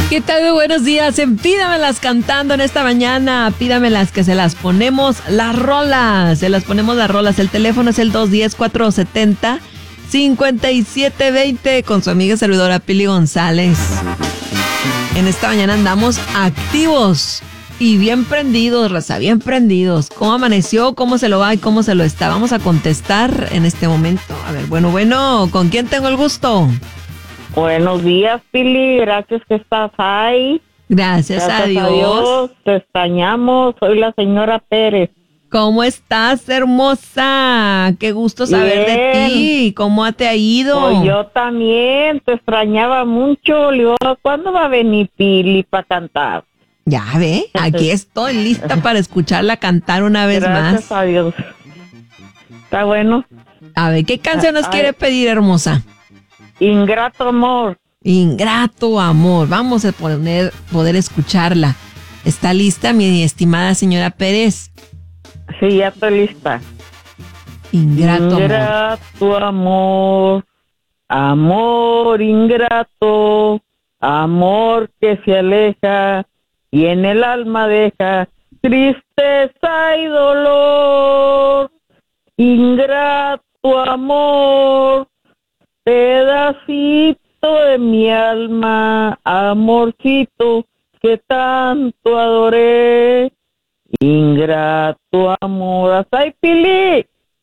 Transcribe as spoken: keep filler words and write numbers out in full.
¿Qué tal? Muy buenos días. En Pídamelas cantando en esta mañana. Pídamelas que se las ponemos las rolas. Se las ponemos las rolas. El teléfono es el dos uno cero, cuatro siete cero, cinco siete dos cero con su amiga servidora Pili González. En esta mañana andamos activos y bien prendidos, raza, bien prendidos. ¿Cómo amaneció? ¿Cómo se lo va y cómo se lo está? Vamos a contestar en este momento. A ver, bueno, bueno, ¿con quién tengo el gusto? Buenos días, Pili. Gracias que estás ahí. Gracias, Gracias a Dios. a Dios. Te extrañamos. Soy la señora Pérez. ¿Cómo estás, hermosa? Qué gusto saber Bien. de ti. ¿Cómo te ha ido? Pues yo también. Te extrañaba mucho. Le digo, ¿cuándo va a venir Pili para cantar? Ya ve, aquí estoy lista para escucharla cantar una vez Gracias más. Gracias a Dios. Está bueno. A ver, ¿qué canción nos Ay. quiere pedir, hermosa? Ingrato amor. Ingrato amor. Vamos a poner, poder escucharla. ¿Está lista, mi estimada señora Pérez? Sí, ya estoy lista. Ingrato, ingrato amor. Amor ingrato. Amor que se aleja y en el alma deja tristeza y dolor. Ingrato amor. Pedacito de mi alma, amorcito que tanto adoré. Ingrato amor. ¡Ay, Pili!